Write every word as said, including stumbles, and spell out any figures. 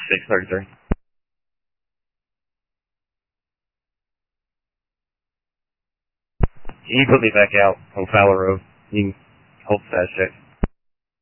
six thirty-three. Can you put me back out on Fowler Road? You can hold the fast check.